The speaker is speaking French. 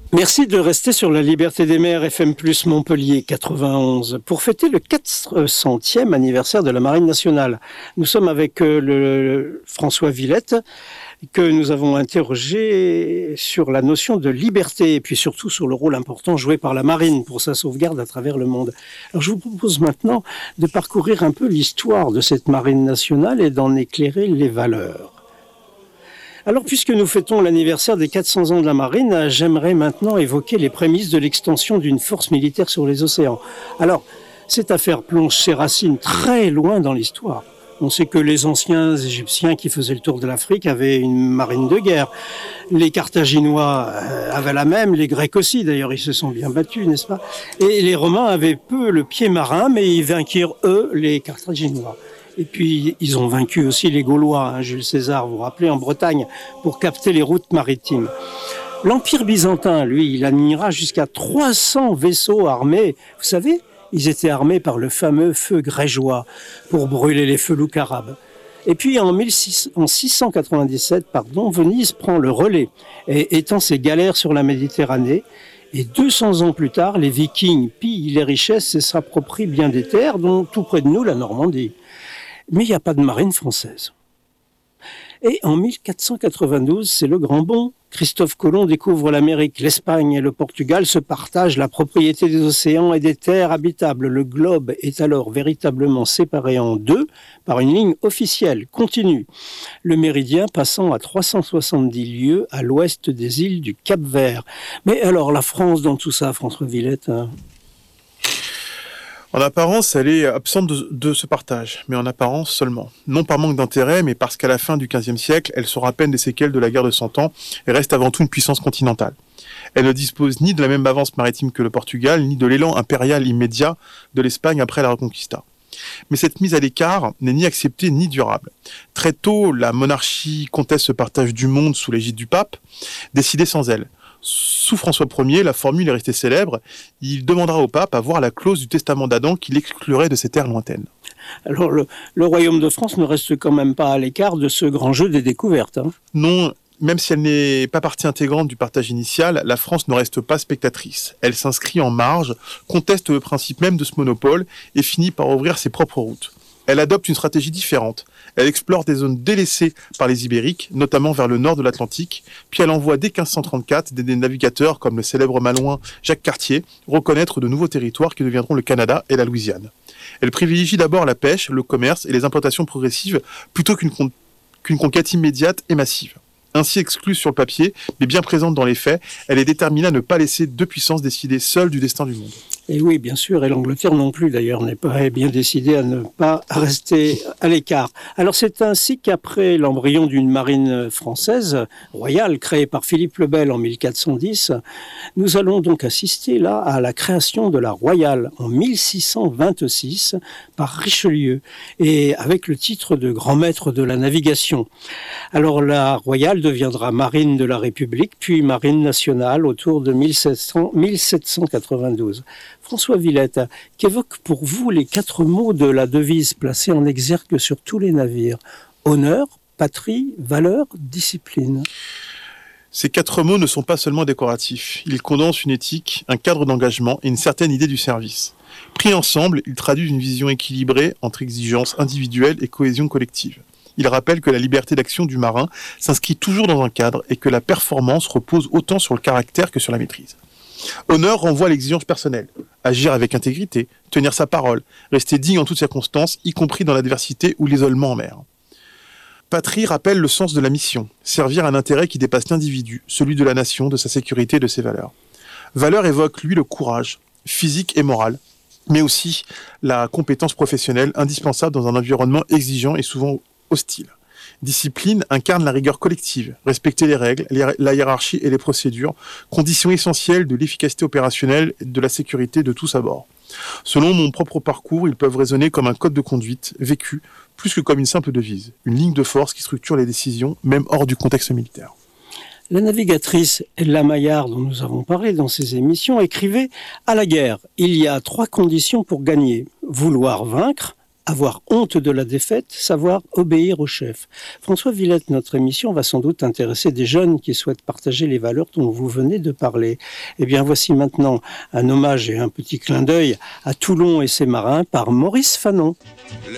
Merci de rester sur la Liberté des mers FM+ Montpellier 91 pour fêter le 400e anniversaire de la Marine nationale. Nous sommes avec le François Villette que nous avons interrogé sur la notion de liberté et puis surtout sur le rôle important joué par la marine pour sa sauvegarde à travers le monde. Alors je vous propose maintenant de parcourir un peu l'histoire de cette Marine nationale et d'en éclairer les valeurs. Alors, puisque nous fêtons l'anniversaire des 400 ans de la marine, j'aimerais maintenant évoquer les prémices de l'extension d'une force militaire sur les océans. Alors, cette affaire plonge ses racines très loin dans l'histoire. On sait que les anciens Égyptiens qui faisaient le tour de l'Afrique avaient une marine de guerre. Les Carthaginois avaient la même, les Grecs aussi, d'ailleurs, ils se sont bien battus, n'est-ce pas? Et les Romains avaient peu le pied marin, mais ils vainquirent, eux, les Carthaginois. Et puis, ils ont vaincu aussi les Gaulois, Jules César, vous vous rappelez, en Bretagne, pour capter les routes maritimes. L'Empire byzantin, lui, il admira jusqu'à 300 vaisseaux armés. Vous savez, ils étaient armés par le fameux feu grégeois pour brûler les felouks arabes. Et puis, en 697, Venise prend le relais et étend ses galères sur la Méditerranée. Et 200 ans plus tard, les Vikings pillent les richesses et s'approprient bien des terres, dont tout près de nous, la Normandie. Mais il n'y a pas de marine française. Et en 1492, c'est le grand bond. Christophe Colomb découvre l'Amérique. L'Espagne et le Portugal se partagent la propriété des océans et des terres habitables. Le globe est alors véritablement séparé en deux par une ligne officielle, continue. Le méridien passant à 370 lieues à l'ouest des îles du Cap-Vert. Mais alors, la France dans tout ça, François Villette, En apparence, elle est absente de ce partage, mais en apparence seulement. Non par manque d'intérêt, mais parce qu'à la fin du XVe siècle, elle sera à peine des séquelles de la guerre de 100 ans et reste avant tout une puissance continentale. Elle ne dispose ni de la même avance maritime que le Portugal, ni de l'élan impérial immédiat de l'Espagne après la Reconquista. Mais cette mise à l'écart n'est ni acceptée ni durable. Très tôt, la monarchie conteste ce partage du monde sous l'égide du pape, décidé sans elle. Sous François Ier, la formule est restée célèbre. Il demandera au pape à voir la clause du testament d'Adam qui l'exclurait de ces terres lointaines. Alors le royaume de France ne reste quand même pas à l'écart de ce grand jeu des découvertes. Non, même si elle n'est pas partie intégrante du partage initial, la France ne reste pas spectatrice. Elle s'inscrit en marge, conteste le principe même de ce monopole et finit par ouvrir ses propres routes. Elle adopte une stratégie différente. Elle explore des zones délaissées par les Ibériques, notamment vers le nord de l'Atlantique, puis elle envoie dès 1534 des navigateurs comme le célèbre malouin Jacques Cartier reconnaître de nouveaux territoires qui deviendront le Canada et la Louisiane. Elle privilégie d'abord la pêche, le commerce et les implantations progressives plutôt qu'une conquête immédiate et massive. Ainsi exclue sur le papier, mais bien présente dans les faits, elle est déterminée à ne pas laisser deux puissances décider seules du destin du monde. Et oui, bien sûr, et l'Angleterre non plus d'ailleurs n'est pas bien décidée à ne pas rester à l'écart. Alors c'est ainsi qu'après l'embryon d'une marine française royale créée par Philippe le Bel en 1410, nous allons donc assister là à la création de la Royale en 1626 par Richelieu et avec le titre de grand maître de la navigation. Alors la Royale deviendra marine de la République puis marine nationale autour de 1792. François Villette, qu'évoquent pour vous les 4 mots de la devise placée en exergue sur tous les navires? Honneur, patrie, valeur, discipline. Ces 4 mots ne sont pas seulement décoratifs. Ils condensent une éthique, un cadre d'engagement et une certaine idée du service. Pris ensemble, ils traduisent une vision équilibrée entre exigence individuelle et cohésion collective. Ils rappellent que la liberté d'action du marin s'inscrit toujours dans un cadre et que la performance repose autant sur le caractère que sur la maîtrise. Honneur renvoie à l'exigence personnelle, agir avec intégrité, tenir sa parole, rester digne en toutes circonstances, y compris dans l'adversité ou l'isolement en mer. Patrie rappelle le sens de la mission, servir un intérêt qui dépasse l'individu, celui de la nation, de sa sécurité et de ses valeurs. Valeur évoque, lui, le courage, physique et moral, mais aussi la compétence professionnelle indispensable dans un environnement exigeant et souvent hostile. Discipline incarne la rigueur collective, respecter les règles, la hiérarchie et les procédures, conditions essentielles de l'efficacité opérationnelle et de la sécurité de tous à bord. Selon mon propre parcours, ils peuvent résonner comme un code de conduite vécu, plus que comme une simple devise, une ligne de force qui structure les décisions, même hors du contexte militaire. La navigatrice Ella Maillard, dont nous avons parlé dans ces émissions, écrivait « À la guerre, il y a 3 conditions pour gagner. Vouloir vaincre, avoir honte de la défaite, savoir obéir au chef. François Villette, notre émission va sans doute intéresser des jeunes qui souhaitent partager les valeurs dont vous venez de parler. Eh bien, voici maintenant un hommage et un petit clin d'œil à Toulon et ses marins par Maurice Fanon.